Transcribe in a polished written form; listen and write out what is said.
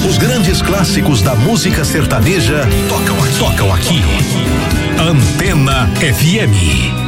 Os grandes clássicos da música sertaneja tocam aqui. Antena FM.